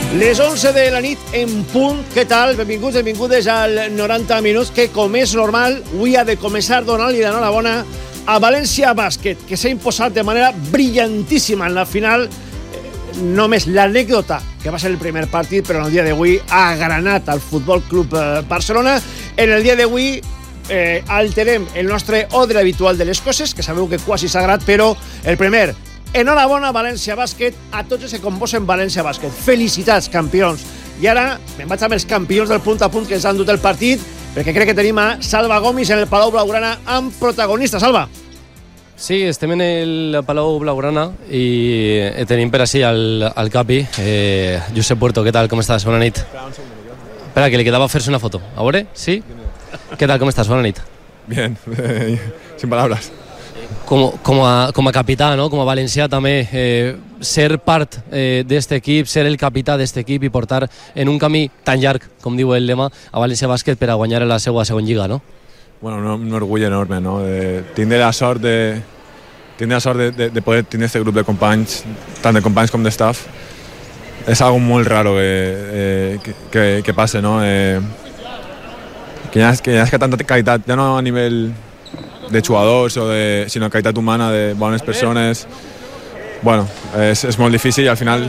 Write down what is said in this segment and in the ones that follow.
Les 11 de la nit en punt. Què tal? Benvinguts, benvingudes al 90 minuts, que com és normal avui ha de començar donant-li d'enhorabona a València Bàsquet, que s'ha imposat de manera brillantíssima en la final. Només l'anècdota, que va ser el primer partit, però en el dia d'avui ha granat al Futbol Club Barcelona. En el dia d'avui alterem el nostre ordre habitual de les coses, que sabeu que quasi s'ha agrat, però el primer, enhorabona València Bàsquet a tots els que composen València Bàsquet. Felicitats, campions. I ara me'n vaig amb els campions del punt a punt que ens han dut el partit, perquè crec que tenim a Salva Gomis en el Palau Blaugrana amb protagonista. Salva. Sí, estem en el Palau Blaugrana i tenim per així al Capi. Josep Puerto, què tal? Com estàs? Bona nit. Espera, que li quedava fer-se una foto. A veure? Sí? Què tal? Com estàs? Bona nit. Bien, sin palabras. Com a capità, no? Com a valencià també, ser part d'este equip, ser el capità d'este equip i portar en un camí tan llarg, com diu el lema, a València Bàsquet per a guanyar la seva segona lliga, no? Bueno, un orgullo enorme, ¿no? Tindre la sort de poder tenir este grup de companys, tant de companys com de staff. És algo molt raro que passe, no? Que hi ha tanta qualitat, ja no a nivell de jugadors, sinó qualitat humana, de bones persones. Bueno, és molt difícil i al final...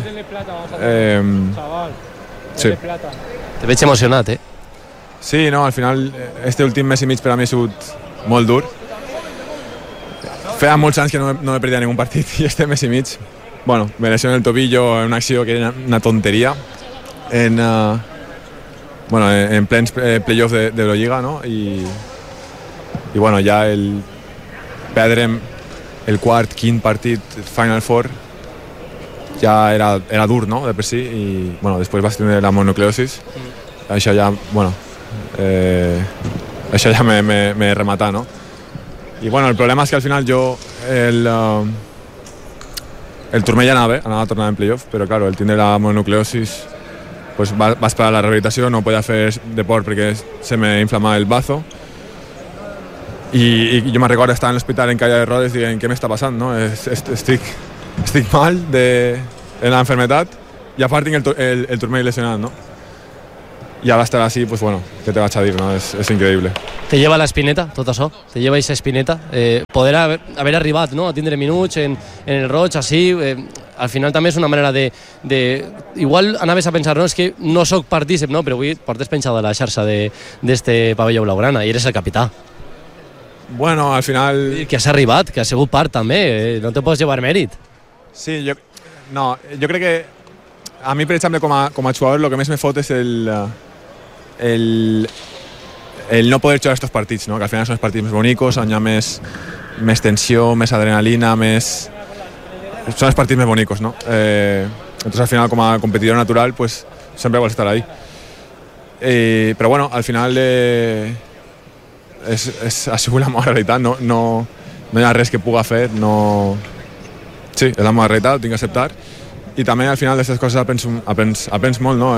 Sí. Te veig emocionat, eh? Sí, no, al final este últim mes i mig per a mi ha sigut molt dur. Feia molts anys que no me perdia ningún partit i este mes i mig, bueno, me lesioné el tobillo en una acció que era una tonteria en plens playoff de Euroliga, no? I bueno, ja perdre el quart, quint partit Final Four ja era dur, no?, de per si, i bueno, després vas tenir la mononucleosis. Això ja, bueno, això ja me remata, no? I bueno, el problema és que al final jo el turmell ja anava a tornar en playoff, però claro, el tindre la mononucleosis pues va esperar la rehabilitació, no podia fer deport perquè se me inflamava el bazo. I jo me recordo estar en l'hospital en calle de rodes dient, què m'està passant, no? Estic mal en la enfermedad i a part tinc el turmell lesionat, no? I ara estar així, pues bueno, què te vaig a dir, no? És increïble. Te lleva l'espineta, tot això? Te lleva aquesta espineta? Poder haver arribat, no?, a tindre minuts en el Roig, així, al final també és una manera de... Igual anaves a pensar, no, és que no sóc partícip, no?, però avui portes penjada a la xarxa d'este pavelló blaugrana i eres el capità. Bueno, al final... Que has arribat, que has sigut part també, no te pots llevar mèrit. Sí, jo crec que a mi, per exemple, com a jugador, el que més me fot és el no poder jugar estos partits, ¿no? Que al final són els partits més bonicos, on hi ha més tensió, més adrenalina, són els partits més bonicos, ¿no? Entonces al final, com a competidor natural, pues sempre vols estar ahí. Però bueno, al final ha sigut la meva realitat, no hi ha res que puga fer, no... Sí, és la meva realitat, ho tinc que acceptar. I també al final d'aquestes coses aprens molt, no?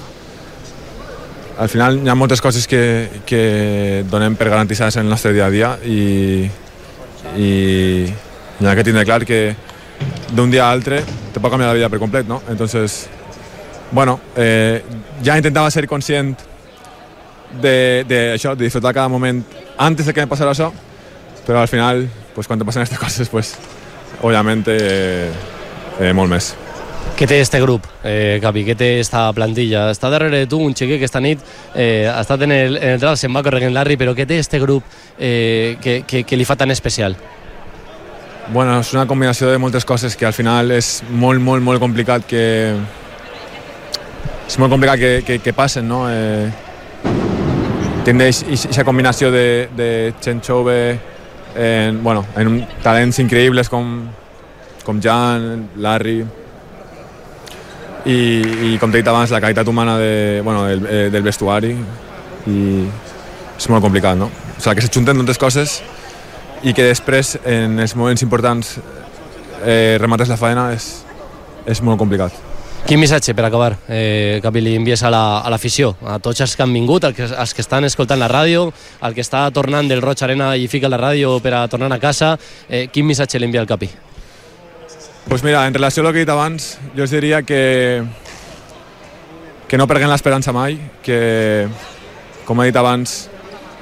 Al final hi ha moltes coses que donem per garantitzades en el nostre dia a dia i hi ha que tindre clar que d'un dia a l'altre te pot canviar la vida per complet, no? Entonces, bueno, ja intentava ser conscient d'això, de disfrutar cada moment antes de que me passara això, però al final, pues, quan te passen aquestes coses, pues, obviamente, molt més. Què té este grup, Capi? Què té esta plantilla? Està darrere de tu un xiquet que esta nit ha estat en el draft, se'n va corregint Larry, però què té este grup que li fa tan especial? Bueno, és una combinació de moltes coses que al final és molt, molt, molt complicat que passen, no? Tindeix aquesta combinació de gent jove en talents increïbles com Jan, Larry, i com t'he dit abans, la qualitat humana del vestuari, i és molt complicat, no? O sigui, que se junten tantes coses i que després, en els moments importants, remates la feina, és molt complicat. Quin missatge per acabar, Capi, li envies a l'afició, a tots els que han vingut, als que estan escoltant la ràdio, al que està tornant del Roig Arena i fica la ràdio per a tornar a casa, quin missatge li envia el Capi? Pues mira, en relació a lo que he dit abans, jo us diria que no perguem l'esperança mai, que, com he dit abans,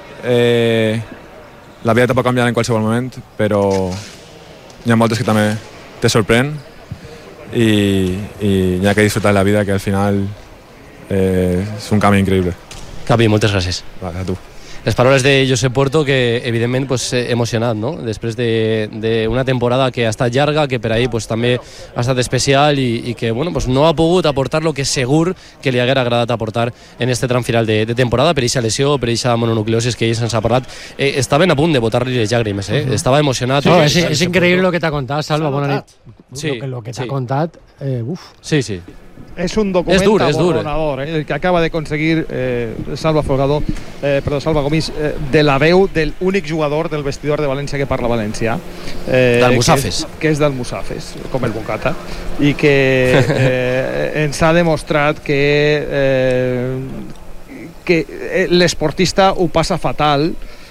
la vida te pot canviar en qualsevol moment, però hi ha moltes que també te sorprèn i hi ha que disfrutar de la vida, que al final és un camí increïble. Capi, moltes gràcies. Vale, a tu. Les paraules de Josep Puerto, que evidentment pues, emocionat, no? Després d'una temporada que ha estat llarga, que per ahí pues, també ha estat especial i que bueno, pues, no ha pogut aportar lo que segur que li haguera agradat aportar en este tram final de temporada, per eixa lesió, per eixa mononucleosis que ell se'ns ha parlat. Estaven a punt de botar-li les llàgrimes, Estava emocionat. Sí, és increïble lo que t'ha contat, Salva, bona nit. Sí, lo que t'ha contat, Sí, sí. Es un documento abandonador, el que acaba de conseguir Salva Gomis, de la veu del únic jugador del vestidor de València que parla valencià. D'Almussafes. Que és d'Almussafes, com el Bocata, i que ens ha demostrat que l'esportista ho passa fatal.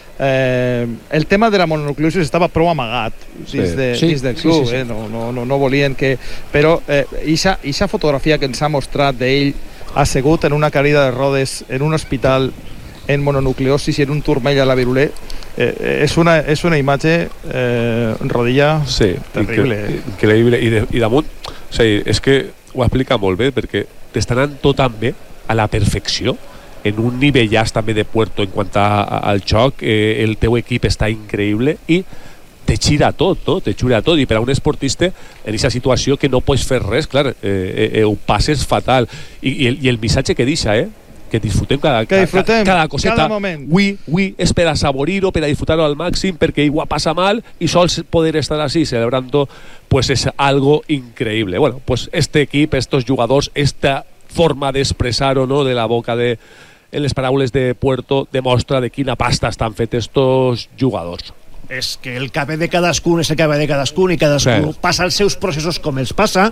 El tema de la mononucleosis estava prou amagat dins del club, sí. No volien que... Però eixa fotografia que ens ha mostrat d'ell assegut en una cadira de rodes en un hospital en mononucleosis i en un turmell a la Viruler, és una imatge rodilla terrible. Increïble. I damunt, o sigui, és que ho explica molt bé, perquè t'està anant tot tan bé, a la perfecció, en un nivellaç també de Puerto en quant al xoc, el teu equip està increïble i te xira tot, no? Te xira tot, i per a un esportista en aquesta situació que no pots fer res, clar, ho passes fatal, i el missatge que deixa, que disfrutem cada coseta, cada moment. Avui és per a saborir-ho, per a disfrutar-ho al màxim, perquè igual passa mal i sols poder estar així celebrant-ho, pues és algo increïble. Bueno, pues este equip, estos jugadors, esta forma d'expressar-ho, no?, de la boca de en les paraules de Puerto, demostra de quina pasta estan fets estos jugadors. És que el cabet de cadascun és el cabet de cadascun i cadascú passa els seus processos com els passa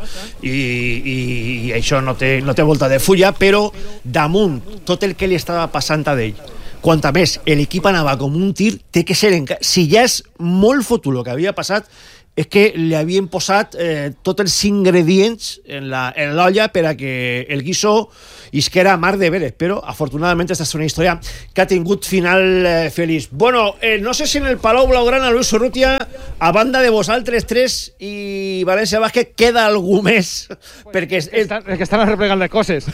i això no té volta de fulla, però damunt tot el que li estava passant a ell, quan a més l'equip anava com un tir, té que ser si ja és molt fotut el que havia passat, és que li havien posat tots els ingredients en l'olla per a que el guiso isquera mar de veres, però afortunadament aquesta és una història que ha tingut final feliç. Bueno, no sé si en el Palau Blaugrana, Luis Urrutia, a banda de vosaltres tres i València Bàsquet, queda algú més, perquè que estan arreplegant les coses.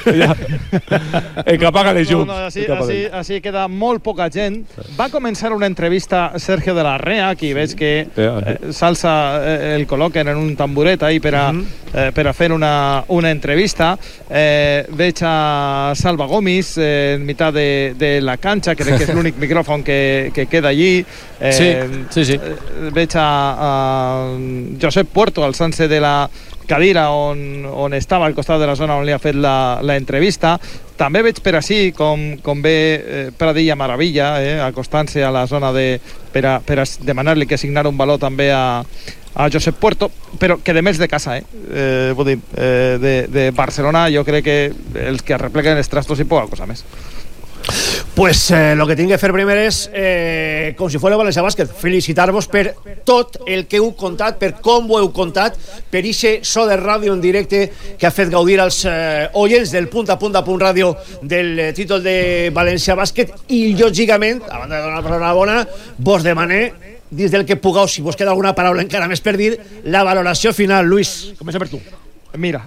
Que apaga les llums. Així queda molt poca gent. Va començar una entrevista a Sergio de la Rea, aquí veig que s'alça el col·loquen en un tamburet ahí per a fer una entrevista. Veig a Salva Gomis en mitad de la cancha, crec que és l'únic micròfon que queda allí. Sí. Veig a Josep Puerto alçant-se de la cadira on estava al costat de la zona on li ha fet l'entrevista. També veig per així com ve Pradilla Maravilla acostant-se a la zona per a demanar-li que signara un valor també a Josep Puerto, però que de més de casa, vull dir, de Barcelona, jo crec que els que arrepleguen els trastos i poca cosa més. Pues lo que tinc que fer primer és, com si fos el València Bàsquet, felicitar-vos per tot el que heu contat, per com ho heu contat, per ixe so de ràdio en directe que ha fet gaudir als oients del Punt a Punt Ràdio del títol de València Bàsquet, i lògicament, a banda de donar la bona, vos demané, dins del que pugueu, si vos queda alguna paraula encara més per dir, la valoració final. Luis, comença per tu. Mira,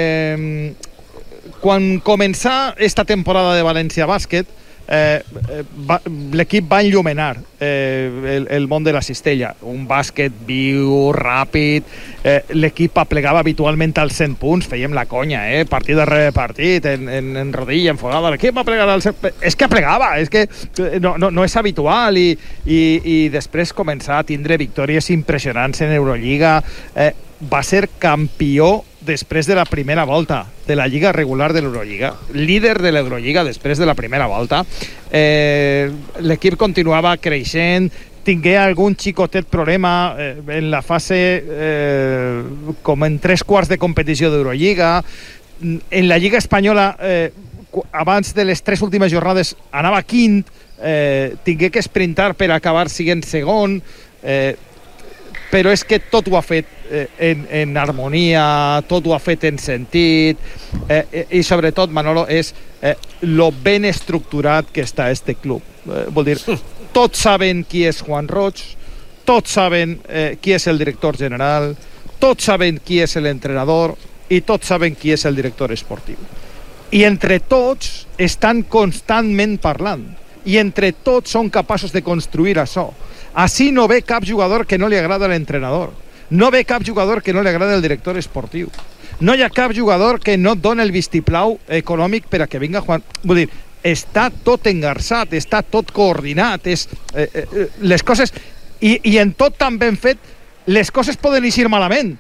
quan començà esta temporada de València Bàsquet, l'equip va enllumenar el món de la cistella, un bàsquet viu, ràpid, l'equip aplegava habitualment als 100 punts, fèiem la conya, partit darrere partit, en rodilla, enfogada, l'equip va plegar als 100 punts, és que aplegava, és que no és habitual, i després començar a tindre victòries impressionants en Eurolliga, va ser campió després de la primera volta de la lliga regular de l'Eurolliga, líder de l'Eurolliga després de la primera volta. L'equip continuava creixent, tingué algun xicotet problema en la fase com en 3/4 de competició d'Eurolliga. En la lliga espanyola, abans de les 3 últimes jornades, anava quint, tingué que sprintar per acabar siguent segon. però és que tot ho ha fet en harmonia, tot ho ha fet en sentit, i sobretot, Manolo, és lo ben estructurat que està este club. Vol dir, tots saben qui és Juan Roig, tots saben qui és el director general, tots saben qui és l'entrenador i tots saben qui és el director esportiu. I entre tots estan constantment parlant i entre tots són capaços de construir això. Així no ve cap jugador que no li agrada l'entrenador, no ve cap jugador que no li agrada el director esportiu, no hi ha cap jugador que no dona el vistiplau econòmic per a que vinga Juan. Vull dir, està tot engarçat, està tot coordinat, les coses, i en tot tan ben fet, les coses poden eixir malament.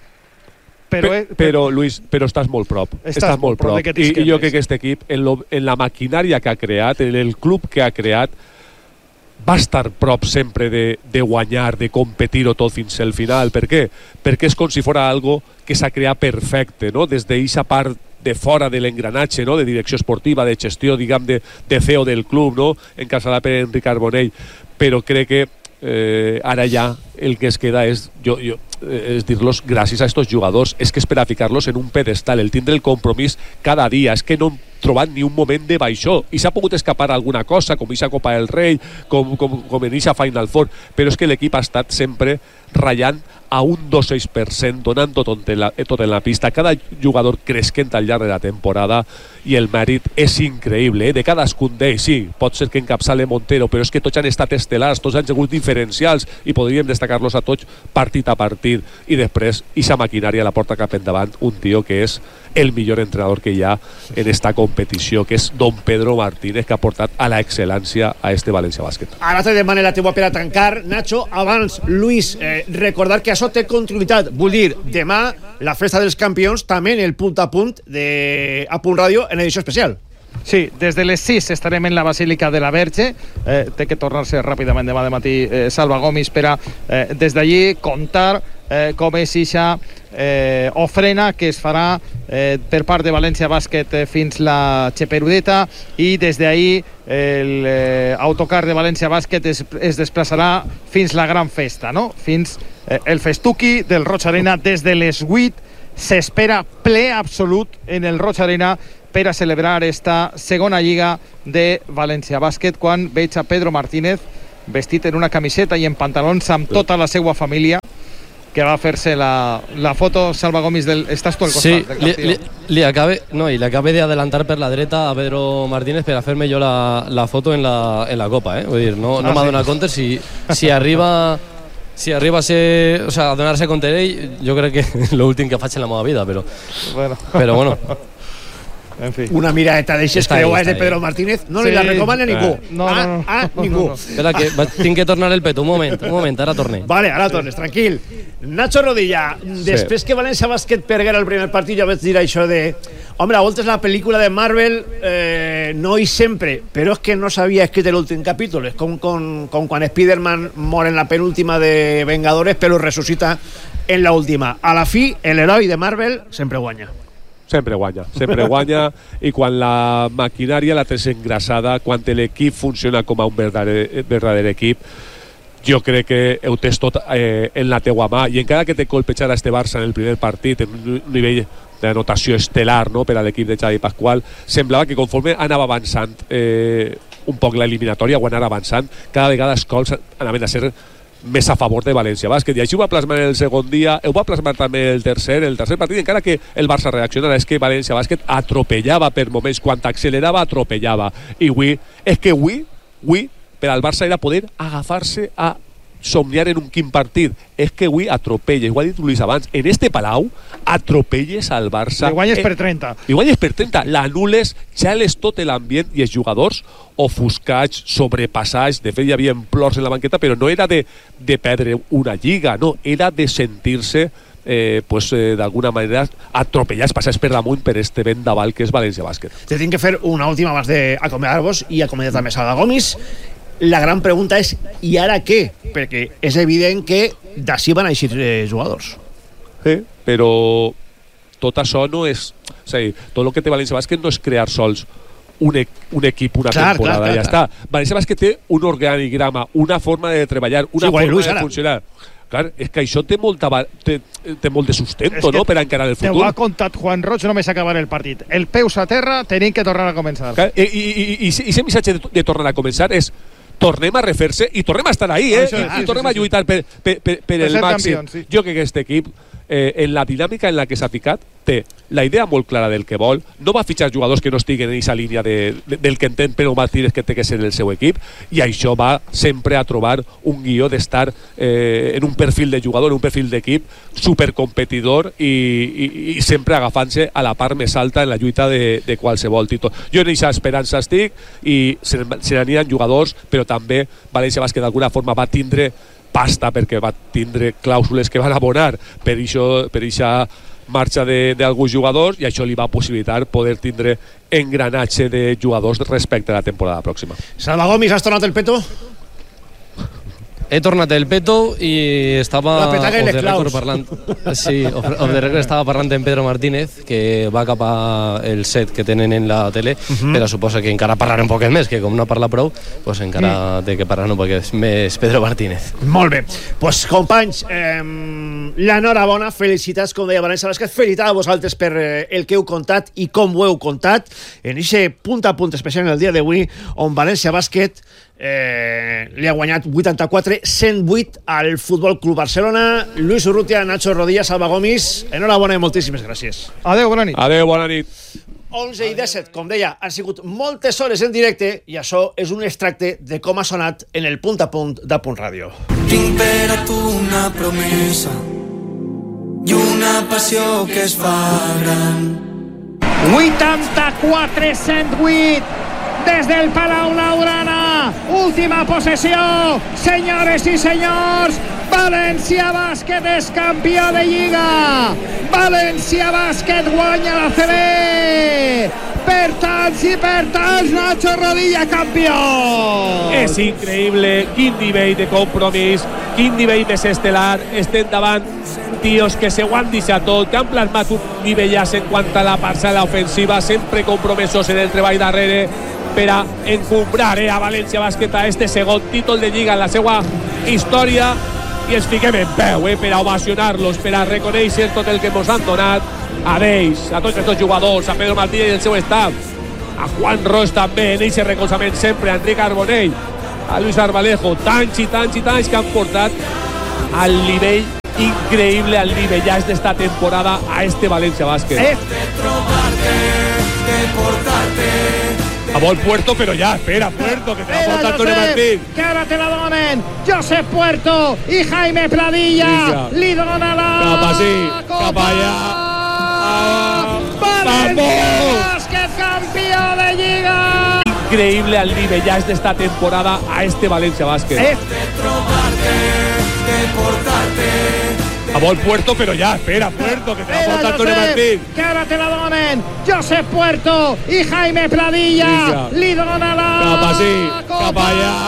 Però Luis, estàs molt prop. Estàs molt prop. I jo crec que aquest equip, en la maquinària que ha creat, en el club que ha creat, va estar prop sempre de guanyar, de competir-ho tot fins al final. Per què? Perquè és com si fos algo que s'ha creat perfecte, no? Des d'aquesta part de fora de l'engranatge, no? De direcció esportiva, de gestió, diguem, de CEO del club, no? Encapçalada per Enric Carbonell. Però crec que ara ja el que es queda és dir-los gràcies a estos jugadors, és que és per a ficar-los en un pedestal, el tindre el compromís cada dia, és que no hem trobat ni un moment de baixó, i s'ha pogut escapar alguna cosa, com aquesta Copa del Rei, com en aquesta Final Four, però és que l'equip ha estat sempre ratllant a un 2-6%, donant tot en la pista, cada jugador cresquent al llarg de la temporada, i el mèrit és increïble, de cadascun d'ells. Sí, pot ser que encapçale Montero, però és que tots han estat estel·lars, tots han sigut diferencials, i podríem destacar-los a tots partit a partit, i després aquesta maquinària la porta cap endavant un tio que és el millor entrenador que hi ha en esta competició, que és Don Pedro Martínez, que ha portat a la excel·lència a este València Bàsquet. Ara te demane la teua per a tancar, Nacho. Abans, Luis, recordar que això té continuïtat. Vull dir, demà la festa dels campions, també en el punt a punt de A Punt Ràdio en edició especial. Sí, des de les 6 estarem en la Basílica de la Verge. Té que tornar-se ràpidament demà de matí Salva Gomis per a des d'allí contar com és ixa ofrena que es farà per part de València Bàsquet fins la Xeperudeta, i des d'ahí l'autocar de València Bàsquet es desplaçarà fins la gran festa, no? Fins el festuqui del Roig Arena. Des de les 8 s'espera ple absolut en el Roig Arena per a celebrar esta segona lliga de València Bàsquet, quan veig a Pedro Martínez vestit en una camiseta i en pantalons amb tota la seva família, que va a fer-se la foto. Salva Gomis, estàs tu al costat del Castillo. Sí, le acabé de adelantar per la dreta a Pedro Martínez per a fer-me jo la foto en la copa, Vull dir, no m'ha donat compte si arriba a ser, o sea, a donar-se compte d'ell. Jo crec que l'últim que faig en la meva vida, però bueno. En fi. Una miradeta d'eixes creuades de Pedro Martínez no li la recomana a ningú. Ningú. Espera, que tinc que tornar el pet, un moment, ara torne. Vale, ara tornes, tranquil. Nacho Rodilla, després que València Bàsquet perguera el primer partit, jo vaig dir això de... Hombre, a voltes la pel·lícula de Marvel no hi sempre, però és que no s'havia escrit l'últim capítol. És com quan Spider-Man mor en la penúltima de Vengadores, però ressuscita en l'última. A la fi, l'heroi de Marvel sempre guanya. Sempre guanya, i quan la maquinària la tens engrasada, quan l'equip funciona com a un verdader equip, jo crec que ho tens tot en la teua mà, i encara que te colpejar a este Barça en el primer partit en un nivell d'anotació estel·lar, no?, per a l'equip de Xavi Pascual, semblava que conforme anava avançant un poc l'eliminatòria, o anava avançant, cada vegada els cols anaven a ser més a favor de València Bàsquet, i així ho va plasmar el segon dia, ho va plasmar també el tercer partit, encara que el Barça reaccionara. És que València Bàsquet atropellava per moments, quan accelerava atropellava, i avui per al Barça era poder agafar-se a somniar en un quin partit. És que avui atropelles, ho ha dit Luis abans, en este Palau atropelles al Barça, i guanyes per 30, l'anules, xales tot l'ambient, i els jugadors ofuscats, sobrepassats. De fet hi havia plors en la banqueta, però no era de perdre una lliga, no, era de sentir-se d'alguna manera atropellats, passats per damunt per este vendaval que és València Bàsquet. Te tinc que fer una última abans d'acomiadar-vos i acomiadar també Salva Gomis. La gran pregunta és, i ara què? Perquè és evident que d'ací van a eixir jugadors. Sí, però tot això no és... És a dir, tot el que té València Bàsquet no és crear sols un equip, una temporada, ja està. València Bàsquet té un organigrama, una forma de treballar, una forma de funcionar. Clar, és que això té molt de sustento, no?, per encarar el futur. Te ho ha contat Juan Roig només acabar el partit. El peus a terra, tenim que tornar a començar. Clar, i aquest missatge de tornar a començar és tornem a refer-se i tornem a estar ahí, i tornem a lluitar per el màxim. Campions, sí. Jo crec que aquest equip, en la dinàmica en la que s'ha ficat, té la idea molt clara del que vol, no va fitxar jugadors que no estiguen en aquesta línia del que entén Pere Martínez que té que ser el seu equip, i això va sempre a trobar un guió d'estar en un perfil de jugador, en un perfil d'equip supercompetidor i sempre agafant-se a la part més alta en la lluita de qualsevol títol. Jo en aquesta esperança estic, i se n'aniran jugadors, però també València Bàsquet d'alguna forma va tindre pasta perquè va tindre clàusules que van abonar per aquesta marxa d'alguns jugadors, i això li va possibilitar poder tindre engranatge de jugadors respecte a la temporada pròxima. Salva Gomis, has tornat el peto? He tornat el peto i estava La petaca i les claus. parlant. Sí, off the record estava parlant amb Pedro Martínez, que va cap al set que tenen en la tele, però suposa que encara parlarà un poquet més, que com no parla prou, pues encara té que parlar un poquet més Pedro Martínez. Molt bé. Pues, companys, l'enhorabona, felicitats, com deia València Bàsquet, felicitats a vosaltres per el que heu contat i com ho heu contat en aquest punt a punt especial en el dia d'avui, on València Bàsquet li ha guanyat 84-108 al Futbol Club Barcelona. Luis Urrutia, Nacho Rodilla, Salva Gomis, enhorabona i moltíssimes gràcies. Adéu, bona nit. Adéu, bona nit. 11 i 17, com deia, han sigut moltes hores en directe, i això és un extracte de com ha sonat en el punt a punt de Punt Ràdio. Tinc per a tu una promesa i una passió que es fa gran. 84-108 des del Palau Blaugrana. Última possessió, senyores i senyors. València Bàsquet és campió de Lliga. València Bàsquet guanya la CB. Per tants i per tants, Nacho Rodilla campió. És increïble, quin nivell de compromís, quin nivell més estel·lar. Estem davant tios que se ho han deixat tot, que han plasmat un nivellaç en quant a la parcel·la ofensiva, sempre compromesos en el treball darrere per a encumbrar a València Bàsquet a este segon títol de Lliga en la seva història, i ens fiquem en peu per a ovacionar-los, per a reconèixer tot el que ens han donat a ells, a tots aquests jugadors, a Pedro Martínez i el seu staff, a Juan Roig també en aquest recolzament sempre, a Enric Arbonell, a Luis Arbalejo, tants i tants i tants que han portat al nivell increïble, al nivellaç d'esta temporada a este València Bàsquet. De trobarte, de portarte. A vol Puerto, però ja, espera, Puerto, que te va portar Antonio Martín. Que ara te la donen Josep Puerto i Jaime Pradilla. Li dona la... Cap així, cap allà. València Bàsquet campió de Lliga. Increïble el nivellaç d'esta temporada a este València Bàsquet. De trobarte, de portarte. A vol Puerto, però ja, espera, Puerto, que te va portar Antonio Martín. Que ara te la donen Josep Puerto i Jaime Pradilla. Li dona la... Cap així, cap allà.